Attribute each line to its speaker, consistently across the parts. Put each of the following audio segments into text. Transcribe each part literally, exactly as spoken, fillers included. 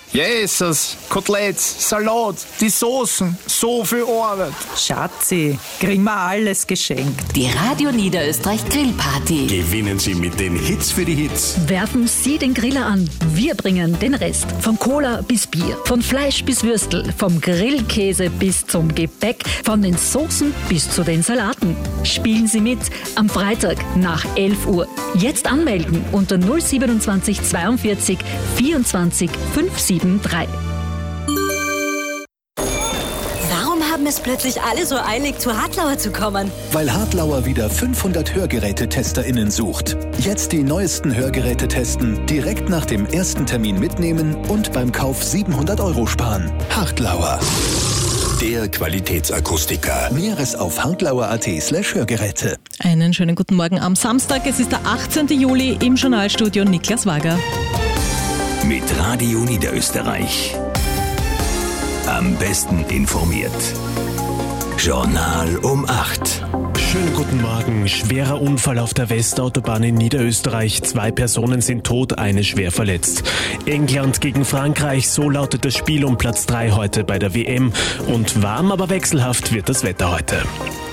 Speaker 1: Jesus, Koteletts, Salat, die Soßen, so viel Arbeit.
Speaker 2: Schatzi, kriegen wir alles geschenkt.
Speaker 3: Die Radio Niederösterreich Grillparty.
Speaker 4: Gewinnen Sie mit den Hits für die Hits.
Speaker 5: Werfen Sie den Griller an. Wir bringen den Rest. Von Cola bis Bier, von Fleisch bis Würstel, vom Grillkäse bis zum Gebäck, von den Soßen bis zu den Salaten. Spielen Sie mit am Freitag nach elf Uhr. Jetzt anmelden unter null siebenundzwanzig zweiundvierzig vierundzwanzig fünfundsiebzig drei.
Speaker 6: Warum haben es plötzlich alle so eilig, zu Hartlauer zu kommen?
Speaker 7: Weil Hartlauer wieder fünfhundert HörgerätetesterInnen sucht. Jetzt die neuesten Hörgeräte testen, direkt nach dem ersten Termin mitnehmen und beim Kauf siebenhundert Euro sparen. Hartlauer.
Speaker 4: Der Qualitätsakustiker.
Speaker 7: Näheres auf hartlauer.at slash Hörgeräte.
Speaker 8: Einen schönen guten Morgen am Samstag. Es ist der achtzehnten Juli, im Journalstudio Niklas Wager.
Speaker 4: Mit Radio Niederösterreich. Am besten informiert. Journal um acht.
Speaker 9: Schönen guten Morgen. Schwerer Unfall auf der Westautobahn in Niederösterreich. Zwei Personen sind tot, eine schwer verletzt. England gegen Frankreich, so lautet das Spiel um Platz drei heute bei der W M. Und warm, aber wechselhaft wird das Wetter heute.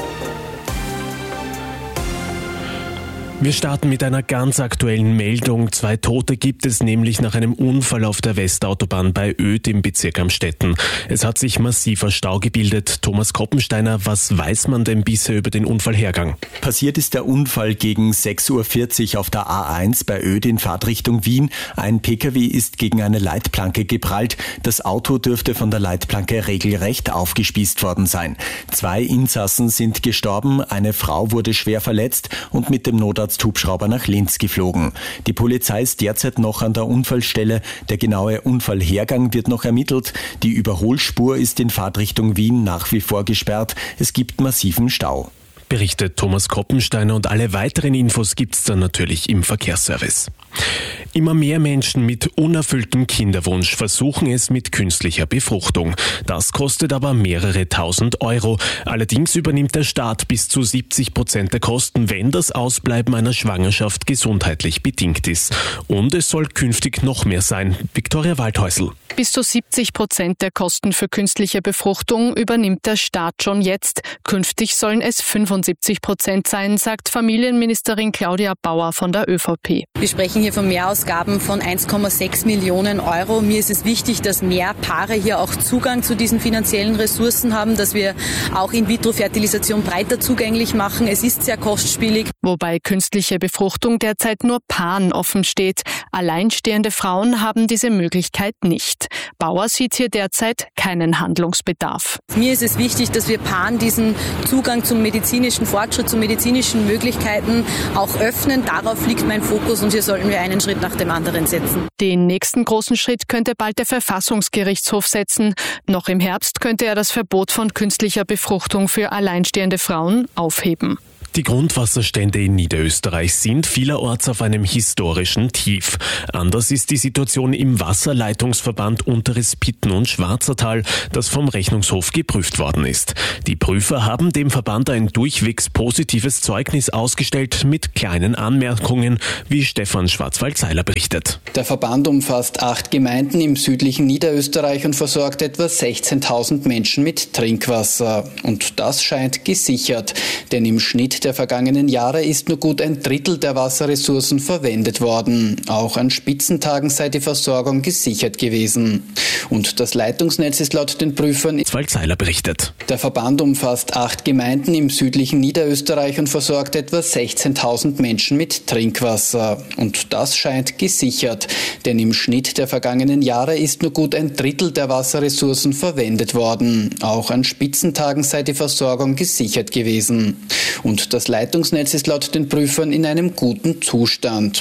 Speaker 9: Wir starten mit einer ganz aktuellen Meldung. Zwei Tote gibt es nämlich nach einem Unfall auf der Westautobahn bei Oedt im Bezirk Amstetten. Es hat sich massiver Stau gebildet. Thomas Koppensteiner, was weiß man denn bisher über den Unfallhergang?
Speaker 10: Passiert ist der Unfall gegen sechs Uhr vierzig auf der A eins bei Oedt in Fahrtrichtung Wien. Ein Pkw ist gegen eine Leitplanke geprallt. Das Auto dürfte von der Leitplanke regelrecht aufgespießt worden sein. Zwei Insassen sind gestorben, eine Frau wurde schwer verletzt und mit dem Notarzt Hubschrauber nach Linz geflogen. Die Polizei ist derzeit noch an der Unfallstelle. Der genaue Unfallhergang wird noch ermittelt. Die Überholspur ist in Fahrtrichtung Wien nach wie vor gesperrt. Es gibt massiven Stau.
Speaker 9: Berichtet Thomas Koppensteiner, und alle weiteren Infos gibt's dann natürlich im Verkehrsservice. Immer mehr Menschen mit unerfülltem Kinderwunsch versuchen es mit künstlicher Befruchtung. Das kostet aber mehrere tausend Euro. Allerdings übernimmt der Staat bis zu siebzig Prozent der Kosten, wenn das Ausbleiben einer Schwangerschaft gesundheitlich bedingt ist. Und es soll künftig noch mehr sein. Viktoria Waldhäusl.
Speaker 11: Bis zu siebzig Prozent der Kosten für künstliche Befruchtung übernimmt der Staat schon jetzt. Künftig sollen es fünfundsiebzig Prozent sein, sagt Familienministerin Claudia Bauer von der ÖVP.
Speaker 12: Wir sprechen hier von Mehrausgaben von eins Komma sechs Millionen Euro. Mir ist es wichtig, dass mehr Paare hier auch Zugang zu diesen finanziellen Ressourcen haben, dass wir auch In-vitro-Fertilisation breiter zugänglich machen. Es ist sehr kostspielig.
Speaker 11: Wobei künstliche Befruchtung derzeit nur Paaren offen steht. Alleinstehende Frauen haben diese Möglichkeit nicht. Bauer sieht hier derzeit keinen Handlungsbedarf.
Speaker 12: Mir ist es wichtig, dass wir Paaren diesen Zugang zum medizinischen Fortschritt, zu medizinischen Möglichkeiten auch öffnen. Darauf liegt mein Fokus und hier sollten wir einen Schritt nach dem anderen setzen.
Speaker 11: Den nächsten großen Schritt könnte bald der Verfassungsgerichtshof setzen. Noch im Herbst könnte er das Verbot von künstlicher Befruchtung für alleinstehende Frauen aufheben.
Speaker 9: Die Grundwasserstände in Niederösterreich sind vielerorts auf einem historischen Tief. Anders ist die Situation im Wasserleitungsverband Unteres Pitten und Schwarzertal, das vom Rechnungshof geprüft worden ist. Die Prüfer haben dem Verband ein durchwegs positives Zeugnis ausgestellt mit kleinen Anmerkungen, wie Stefan Schwarzwald-Seiler berichtet.
Speaker 13: Der Verband umfasst acht Gemeinden im südlichen Niederösterreich und versorgt etwa sechzehntausend Menschen mit Trinkwasser. Und das scheint gesichert, denn im Schnitt der vergangenen Jahre ist nur gut ein Drittel der Wasserressourcen verwendet worden. Auch an Spitzentagen sei die Versorgung gesichert gewesen. Und das Leitungsnetz ist laut den Prüfern...
Speaker 9: Schwarzwald-Seiler berichtet.
Speaker 13: Der Verband umfasst acht Gemeinden im südlichen Niederösterreich und versorgt etwa sechzehntausend Menschen mit Trinkwasser. Und das scheint gesichert, denn im Schnitt der vergangenen Jahre ist nur gut ein Drittel der Wasserressourcen verwendet worden. Auch an Spitzentagen sei die Versorgung gesichert gewesen. Und das Leitungsnetz ist laut den Prüfern in einem guten Zustand.